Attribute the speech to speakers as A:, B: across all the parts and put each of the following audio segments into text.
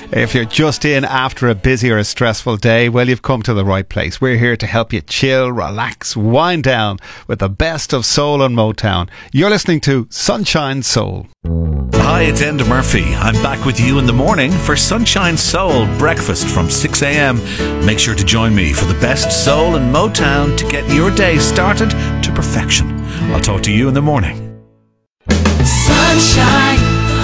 A: If you're just in after a busy or a stressful day, well, you've come to the right place. We're here to help you chill, relax, wind down with the best of soul and Motown. You're listening to Sunshine Soul.
B: Hi, it's Enda Murphy. I'm back with you in the morning for Sunshine Soul breakfast from 6 a.m. Make sure to join me for the best soul and Motown to get your day started to perfection. I'll talk to you in the morning.
C: Sunshine.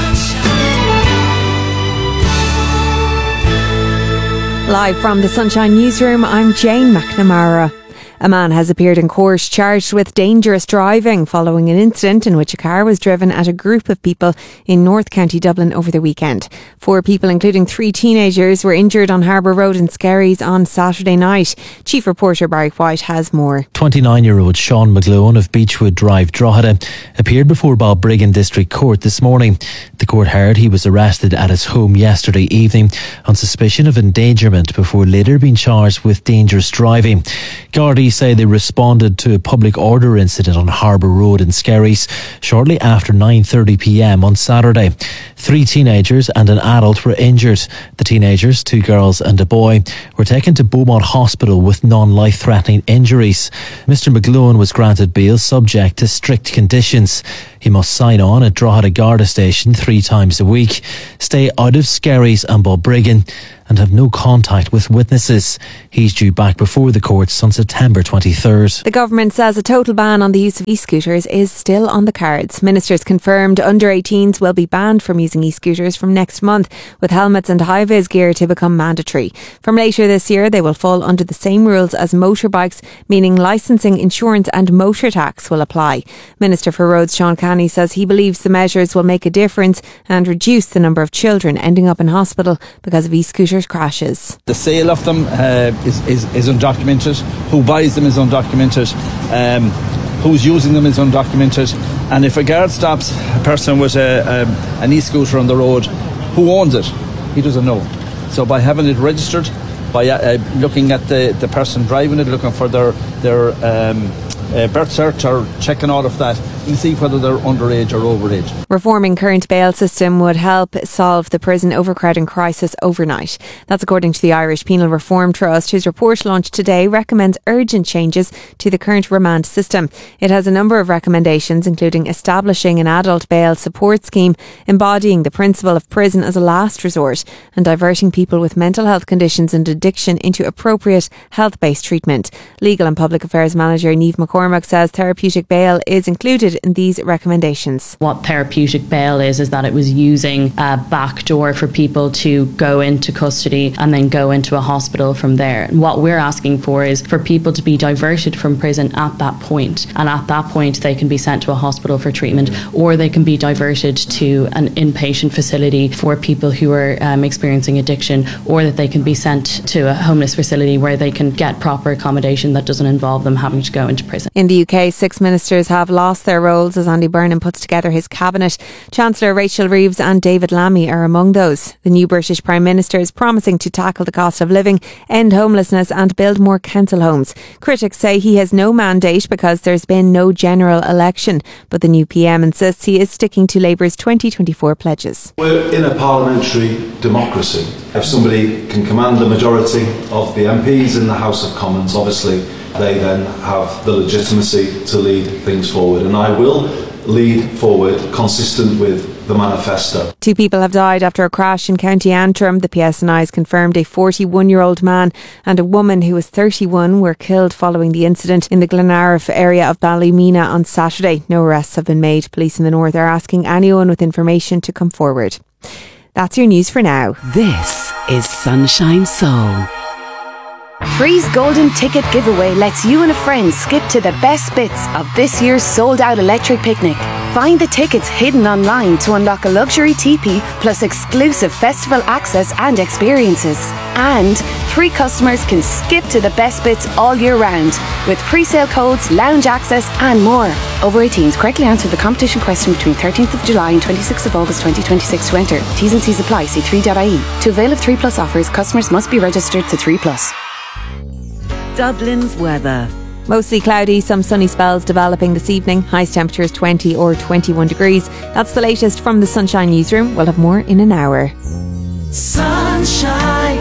D: Live from the Sunshine Newsroom, I'm Jane McNamara. A man has appeared in court charged with dangerous driving following an incident in which a car was driven at a group of people in North County Dublin over the weekend. 4 people, including 3 teenagers, were injured on Harbour Road in Skerries on Saturday night. Chief reporter Barry White has more.
E: 29-year-old Sean McGlowan of Beechwood Drive, Drogheda, appeared before Balbriggan District Court this morning. The court heard he was arrested at his home yesterday evening on suspicion of endangerment before later being charged with dangerous driving. Gardaí say they responded to a public order incident on Harbour Road in Skerries shortly after 9:30pm on Saturday. 3 teenagers and an adult were injured. The teenagers, 2 girls and a boy, were taken to Beaumont Hospital with non-life-threatening injuries. Mr McGlowan was granted bail subject to strict conditions. He must sign on at Drogheda Garda Station 3 times a week, stay out of Skerries and Balbriggan, and have no contact with witnesses. He's due back before the courts on September 23rd.
D: The government says a total ban on the use of e-scooters is still on the cards. Ministers confirmed under 18s will be banned from using e-scooters from next month, with helmets and high-vis gear to become mandatory. From later this year, they will fall under the same rules as motorbikes, meaning licensing, insurance and motor tax will apply. Minister for Roads Sean Canny says he believes the measures will make a difference and reduce the number of children ending up in hospital because of e-scooter crashes.
F: The sale of them is undocumented. Who buys them is undocumented. Who's using them is undocumented. And if a guard stops a person with an e-scooter on the road, who owns it? He doesn't know. So by having it registered, by looking at the person driving it, looking for their birth cert or checking all of that, you see whether they're underage or overage.
D: Reforming current bail system would help solve the prison overcrowding crisis overnight. That's according to the Irish Penal Reform Trust, whose report launched today recommends urgent changes to the current remand system. It has a number of recommendations, including establishing an adult bail support scheme, embodying the principle of prison as a last resort, and diverting people with mental health conditions and addiction into appropriate health-based treatment. Legal and Public Affairs Manager Niamh McCormack says therapeutic bail is included in these recommendations.
G: What therapeutic bail is that it was using a backdoor for people to go into custody and then go into a hospital from there. And what we're asking for is for people to be diverted from prison at that point. And at that point, they can be sent to a hospital for treatment, or they can be diverted to an inpatient facility for people who are experiencing addiction, or that they can be sent to a homeless facility where they can get proper accommodation that doesn't involve them having to go into prison.
D: In the UK, 6 ministers have lost their roles as Andy Burnham puts together his cabinet. Chancellor Rachel Reeves and David Lammy are among those. The new British Prime Minister is promising to tackle the cost of living, end homelessness and build more council homes. Critics say he has no mandate because there's been no general election, but the new PM insists he is sticking to Labour's 2024 pledges.
H: We're in a parliamentary democracy. If somebody can command the majority of the MPs in the House of Commons, obviously they then have the legitimacy to lead things forward, and I will lead forward consistent with the manifesto. 2 people have died after a crash in County Antrim. The PSNI has confirmed a 41-year-old man and a woman who was 31 were killed following the incident in the Glenariff area of Ballymena on Saturday. No arrests have been made. Police in the north are asking anyone with information to come forward. That's your news for now.
C: This is Sunshine Soul.
I: Free's Golden Ticket Giveaway lets you and a friend skip to the best bits of this year's sold-out electric picnic. Find the tickets hidden online to unlock a luxury teepee plus exclusive festival access and experiences. And 3 customers can skip to the best bits all year round with pre-sale codes, lounge access and more. Over 18s, correctly answer the competition question between 13th of July and 26th of August 2026 to enter. T's and C's apply. See 3.ie. To avail of 3 Plus offers, customers must be registered to 3 Plus.
C: Dublin's weather.
D: Mostly cloudy, some sunny spells developing this evening. Highest temperatures 20 or 21 degrees. That's the latest from the Sunshine Newsroom. We'll have more in an hour.
J: sunshine.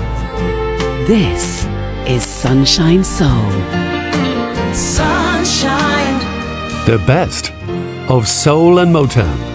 C: This is Sunshine Soul.
J: Sunshine.
K: The best of soul and Motown.